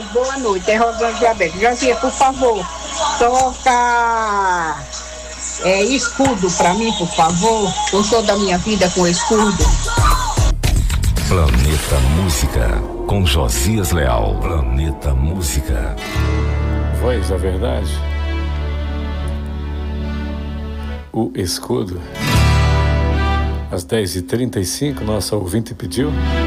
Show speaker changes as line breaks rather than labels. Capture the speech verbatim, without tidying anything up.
Boa noite, é Rosângela Beck. Josia, por favor, toca é, escudo pra mim, por favor. Eu sou da minha vida com escudo.
Planeta Música, com Josias Leal. Planeta Música.
Voz da Verdade. O escudo. Às dez e trinta e cinco, nossa ouvinte pediu.